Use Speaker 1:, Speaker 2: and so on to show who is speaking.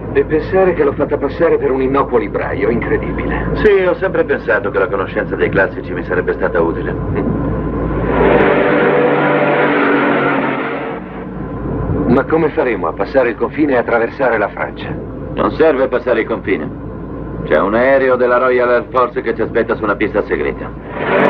Speaker 1: E pensare che l'ho fatta passare per un innocuo libraio, incredibile.
Speaker 2: Sì, ho sempre pensato che la conoscenza dei classici mi sarebbe stata utile.
Speaker 1: Ma come faremo a passare il confine e attraversare la Francia?
Speaker 2: Non serve passare il confine. C'è un aereo della Royal Air Force che ci aspetta su una pista segreta.